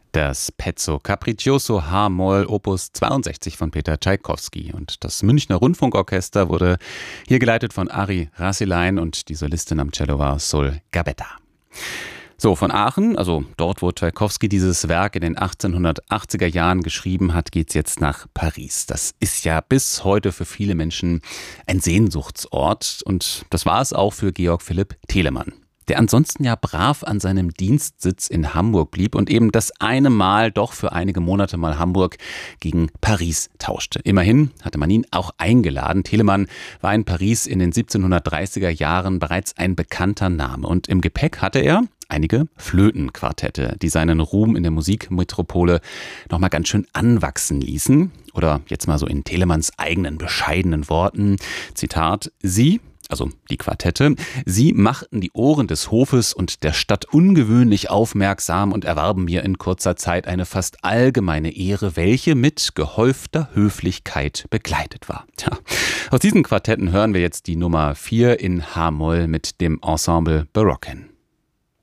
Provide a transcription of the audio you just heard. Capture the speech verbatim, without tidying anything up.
Das Pezzo Capriccioso H-Moll Opus zweiundsechzig von Peter Tschaikowski. Und das Münchner Rundfunkorchester wurde hier geleitet von Ari Raselein und die Solistin am Cello war Sol Gabetta. So, von Aachen, also dort, wo Tschaikowski dieses Werk in den achtzehnhundertachtziger Jahren geschrieben hat, geht's jetzt nach Paris. Das ist ja bis heute für viele Menschen ein Sehnsuchtsort. Und das war es auch für Georg Philipp Telemann, der ansonsten ja brav an seinem Dienstsitz in Hamburg blieb und eben das eine Mal doch für einige Monate mal Hamburg gegen Paris tauschte. Immerhin hatte man ihn auch eingeladen. Telemann war in Paris in den siebzehnhundertdreißiger Jahren bereits ein bekannter Name. Und im Gepäck hatte er einige Flötenquartette, die seinen Ruhm in der Musikmetropole noch mal ganz schön anwachsen ließen. Oder jetzt mal so in Telemanns eigenen bescheidenen Worten, Zitat, sie, also die Quartette, sie machten die Ohren des Hofes und der Stadt ungewöhnlich aufmerksam und erwarben mir in kurzer Zeit eine fast allgemeine Ehre, welche mit gehäufter Höflichkeit begleitet war. Tja, aus diesen Quartetten hören wir jetzt die Nummer vier in H-Moll mit dem Ensemble Barocken.